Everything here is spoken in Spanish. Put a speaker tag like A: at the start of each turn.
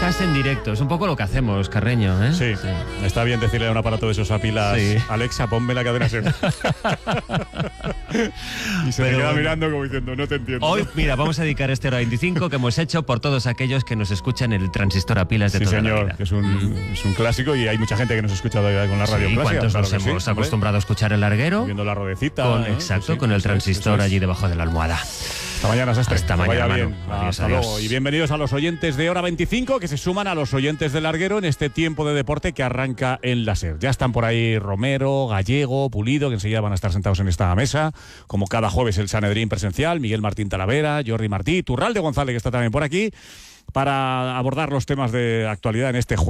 A: podcast en directo. Es un poco lo que hacemos, Carreño, ¿eh?
B: Sí. Está bien decirle a un aparato de esos a pilas, sí. Alexa, ponme la cadena SER. Y se me queda mirando como diciendo, no te entiendo.
A: Hoy, mira, vamos a dedicar este hora 25 que hemos hecho por todos aquellos que nos escuchan en el transistor a pilas de toda la vida.
B: Que es un clásico y hay mucha gente que nos escucha con la radio clásica.
A: ¿Cuántos nos hemos acostumbrado a escuchar el larguero?
B: Viendo la rodecita.
A: Exacto, con el transistor allí debajo de la almohada.
B: Hasta mañana, Sastre.
A: Hasta mañana,
B: Vaya bien.
A: Hasta
B: luego. Y bienvenidos a los oyentes de Hora 25 que se suman a los oyentes del larguero en este tiempo de deporte que arranca en la SER. Ya están por ahí Romero, Gallego, Pulido, que enseguida van a estar sentados en esta mesa. Como cada jueves el Sanedrín presencial, Miguel Martín Talavera, Jordi Martí, Turralde González, que está también por aquí, para abordar los temas de actualidad en este jueves.